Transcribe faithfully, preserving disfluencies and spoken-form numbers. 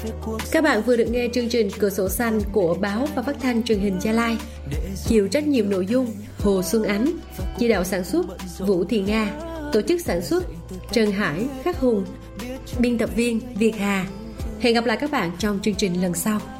Các bạn vừa được nghe chương trình Cửa sổ xanh của Báo Và Phát thanh Truyền hình Gia Lai. Chịu trách nhiệm nội dung Hồ Xuân Ánh, chỉ đạo sản xuất Vũ Thị Nga, tổ chức sản xuất Trần Hải, Khắc Hùng, biên tập viên Việt Hà. Hẹn gặp lại các bạn trong chương trình lần sau.